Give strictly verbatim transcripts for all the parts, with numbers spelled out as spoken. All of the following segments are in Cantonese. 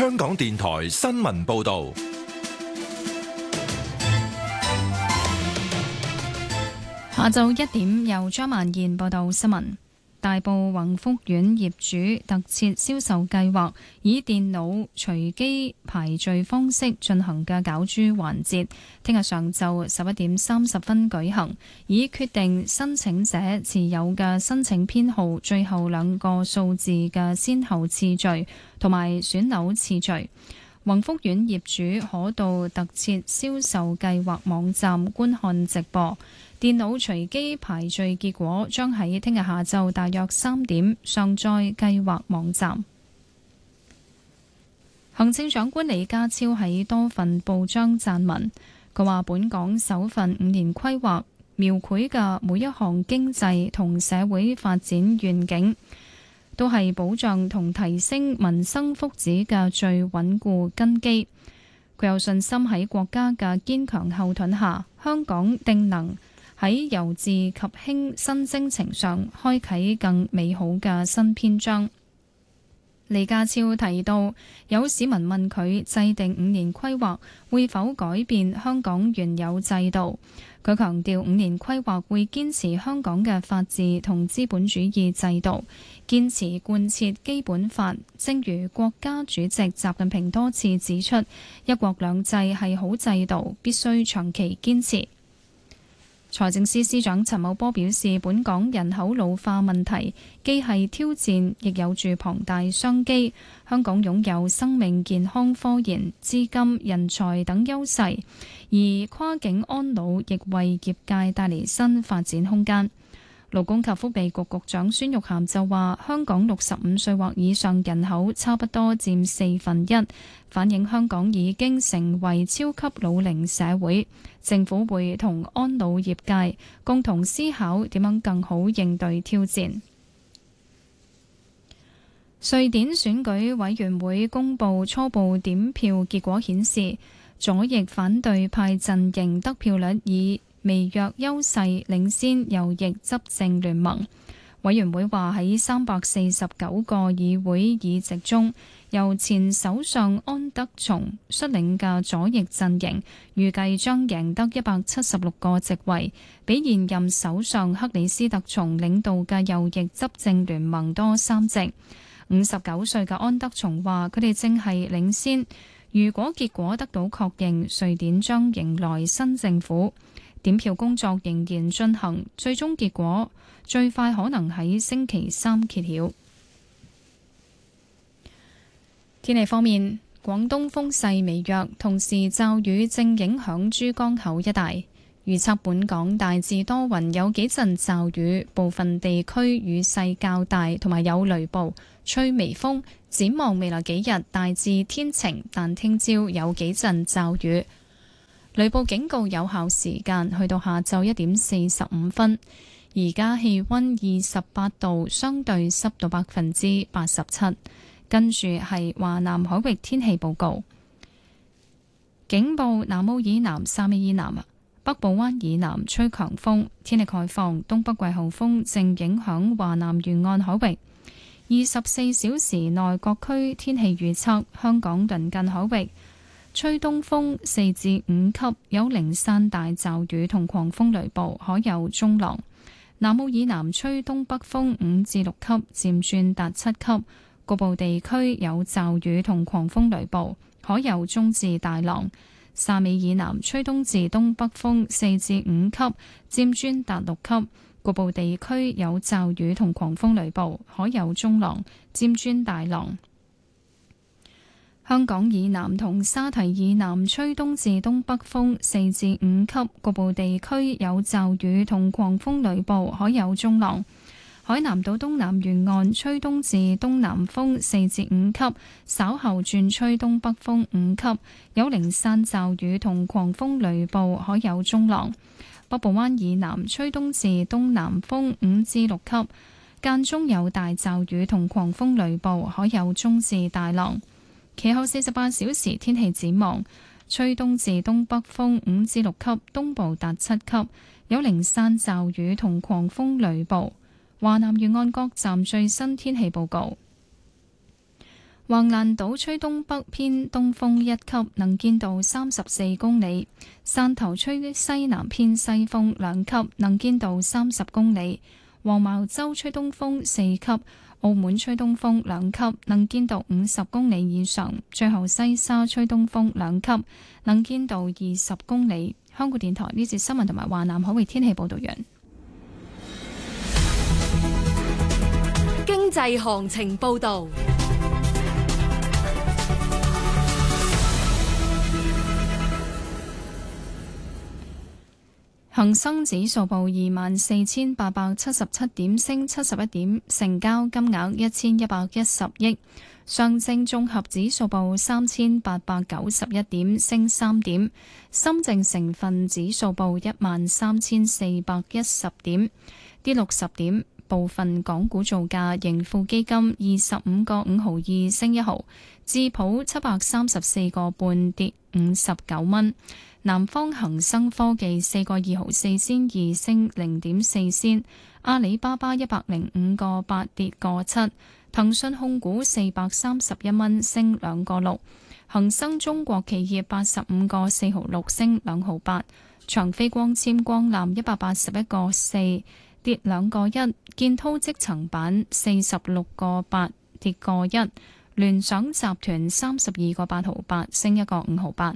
香港電台新聞報道。 下晝一點，由張曼燕報道新聞。大埔宏福苑業主特設銷售計劃，以電腦隨機排序方式進行嘅攪珠環節，聽日上晝十一點三十分舉行，以決定申請者持有嘅申請編號最後兩個數字嘅先後次序同埋選樓次序。宏福苑業主可到特設銷售計劃網站觀看直播。電腦隨機排序結果將喺聽日下晝大約三點上載計劃網站。行政長官李家超喺多份報章撰文，佢話本港首份五年規劃描繪嘅每一項經濟同社會發展願景，都係保障同提升民生福祉嘅最穩固根基。佢有信心喺國家嘅堅強後盾下，香港定能喺由治及興新征程上開啟更美好嘅新篇章。李家超提到，有市民問佢制定五年規劃會否改變香港原有制度，佢強調五年規劃會堅持香港嘅法治同資本主義制度，堅持貫徹基本法。正如國家主席習近平多次指出，一國兩制係好制度，必須長期堅持。財政司司長陳茂波表示，本港人口老化問題既係挑戰，亦有住龐大商機。香港擁有生命健康科研、資金、人才等優勢，而跨境安老亦為業界帶嚟新發展空間。勞工及福利局局長孫玉菡就話，香港六十五歲或以上人口差不多佔四分一，反映香港已經成為超級老齡社會。政府會同安老業界共同思考點樣更好應對挑戰。瑞典選舉委員會公布初步點票結果顯示，左翼反對派陣營得票率以微弱優勢領先右翼執政聯盟。委員會話喺三百四十九個議會議席中，由前首相安德松率領嘅左翼陣營預計將贏得一百七十六個席位，比現任首相克里斯特松領導嘅右翼執政聯盟多三席。五十九歲嘅安德松話，佢哋正係領先，如果結果得到確認，瑞典將迎來新政府。點票工作仍然進行，最終結果最快可能喺星期三揭曉。天氣方面，廣東風勢微弱，同時驟雨正影響珠江口一帶。預測本港大致多雲，有幾陣驟雨，部分地區雨勢較大，同埋有雷暴，吹微風。展望未來幾日，大致天晴，但聽朝有幾陣驟雨。雷暴警告有效時間去到下晝一點四十五分。而家氣溫二十八度，相對濕度百分之八十七。跟住係華南海域天氣報告。警報：南澳以南、汕尾以南、北部灣以南吹強風，天氣概況：東北季候風正影響華南沿岸海域。二十四小時內各區天氣預測：香港鄰近海域吹東風四至五級，有零散大驟雨同狂風雷暴，可有中浪。南澳以南吹東北風五至六級，漸轉達七級，局部地區有驟雨同狂風雷暴，可有中至大浪。汕尾以南吹東至東北風四至五級，漸轉達六級，局部地區有驟雨同狂風雷暴，可有中浪，漸轉大浪。香港以南同沙堤以南吹東至東北風四至五級，局部地區有驟雨同狂風雷暴，可有中浪。海南島東南沿岸吹東至東南風四至五級，稍後轉吹東北風五級，有零散驟雨同狂風雷暴，可有中浪。北部灣以南吹東至東南風五至六級，間中有大驟雨同狂風雷暴，可有中至大浪。其後四十八小時天氣展望，吹東至東北風五至六級，東部達七級，有零散驟雨同狂風雷暴。華南沿岸各站最新天氣報告。 橫瀾島吹東北偏東風一級，能見度三十四公里；汕頭吹西南偏西風兩級，能見度三十公里；黃茅洲吹東風四級，澳門吹東風兩級，能見度五十公里以上；最後西沙吹東風兩級，能見度二十公里。香港電台呢節新聞同埋華南海域天氣報道完。 經濟行情報道。 恒生指數報二萬四千八百七十七點，升七十一點，成交金額一千一百一十億。上證綜合指數報三千八百九十一點，升三點。深證成分指數報一萬三千四百一十點，跌六十點。部分港股造價，盈富基金二十五個五毫二升一毫，智普七百三十四個半跌五十九蚊。南方恒生科技四個二毫四仙二升零點四仙，阿里巴巴一百零五個八跌個七，騰訊控股四百三十一蚊升兩個六，恒生中國企業八十五個四毫六升兩毫八，長飛光纖光纜一百八十一個四跌兩個一，建滔積層板四十六個八跌個一，聯想集團三十二個八毫八升一個五毫八。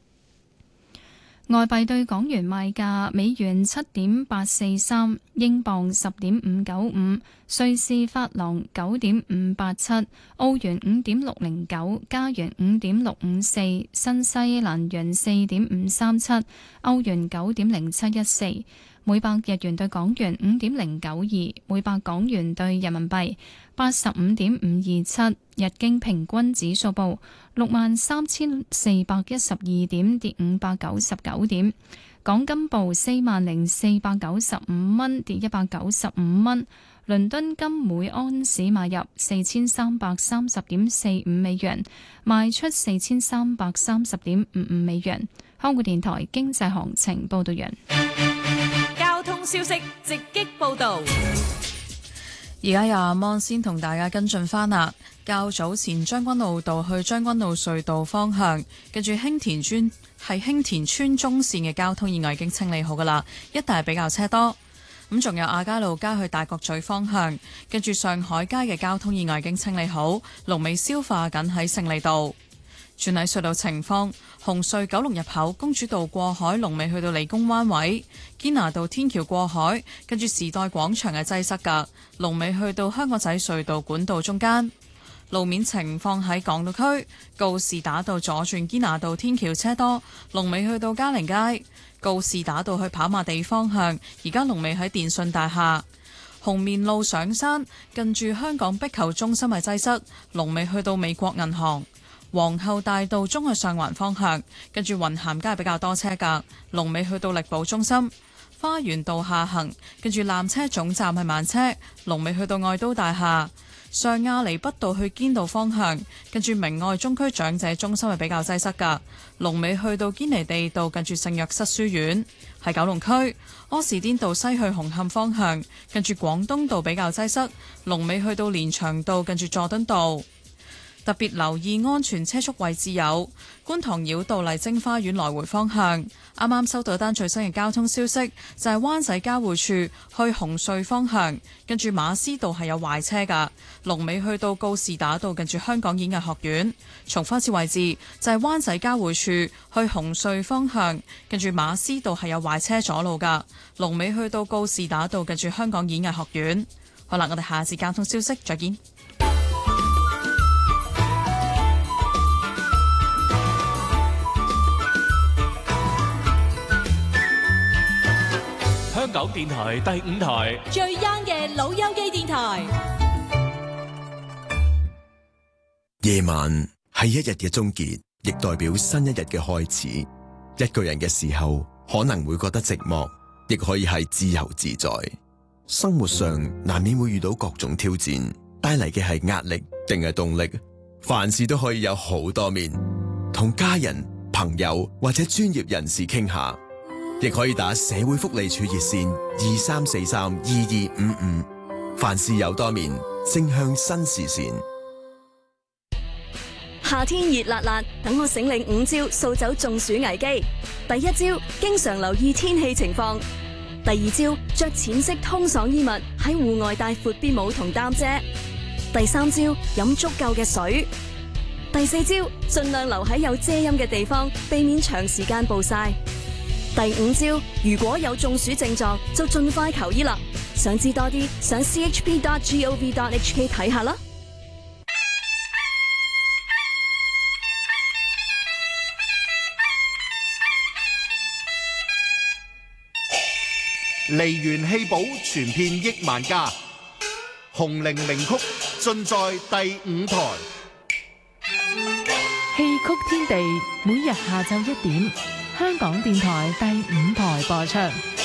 外幣對港元賣價：美元七點八四三，英鎊十點五九五，瑞士法郎九點五八七，澳元五點六零九，加元五點六五四，新西蘭元四點五三七，歐元九點零七一四。每百日元對港元五點零九二，每百港元對人民幣八十五點五二七。日經平均指數報六萬三千四百一十二點，跌五百九十九點。港金報四萬零四百九十五蚊，跌一百九十五蚊。倫敦金每安士買入四千三百三十點四五美元，賣出四千三百三十點五五美元。香港電台經濟行情報道完。 交通消息直擊報道。 而家有阿芒先同大家跟進翻啦。較早前將軍澳道去將軍澳隧道方向，跟住興田村係興田村中線嘅交通意外已經清理好噶啦，一帶比較車多。咁仲有亞皆老街去大角咀方向，跟住上海街嘅交通意外已經清理好，龍尾消化緊喺勝利道。轉喺隧道情況，紅隧九龍入口公主道過海龍尾去到理工灣位，堅拿道天橋過海，跟住時代廣場嘅擠塞噶，龍尾去到香港仔隧道管道中間。路面情況喺港島區，告士打道左轉堅拿道天橋車多，龍尾去到嘉寧街；告士打道去跑馬地方向，而家龍尾喺電訊大廈。紅棉路上山，近住香港壁球中心嘅擠塞，龍尾去到美國銀行。皇后大道中去上環方向，跟住雲咸街比較多車㗎，龍尾去到力寶中心。花園道下行，跟住纜車總站係慢車，龍尾去到愛都大廈。上亞厘畢道去堅道方向，跟住明愛中區長者中心係比較擠塞㗎，龍尾去到堅尼地道近住聖約瑟書院。喺九龍區柯士甸道西去紅磡方向，跟住廣東道比較擠塞，龍尾去到連翔道近住佐敦道。特別留意安全車速位置有觀塘繞道麗晶花園來回方向。啱啱收到單最新嘅交通消息，就係灣仔交匯處去紅隧方向，跟住馬師道係有壞車㗎，龍尾去到告士打道近住香港演藝學院。重複一次位置就係灣仔交匯處去紅隧方向，跟住馬師道係有壞車阻路㗎，龍尾去到告士打道近住香港演藝學院。好啦，我哋下次交通消息再見。 香港電台第五台最 young 嘅老友記電台。 夜晚係一日嘅終結，亦代表新一日嘅開始。一個人嘅時候可能會覺得寂寞，亦可以係自由自在。生活上難免會遇到各種挑戰，帶嚟嘅係壓力定係動力？凡事都可以有好多面，同家人、朋友或者專業人士傾下。亦可以打社會福利署熱線二三四三二二五五，凡事有多面，正向新視線。 夏天熱辣辣，等我醒領五招掃走中暑危機。第一招，經常留意天氣情況。第二招，着淺色通爽衣物，喺戶外帶闊邊帽同擔遮。第三招，飲足夠嘅水。第四招，盡量留喺有遮陰嘅地方，避免長時間暴曬。第五招，如果有中暑症狀，就盡快求醫啦。想知多啲，上 c h p dot gov dot h k 睇下啦。 梨園戲寶傳遍億萬家，紅伶名曲盡在第五台。 戲曲天地每日下晝一點，香港電台第五台播出。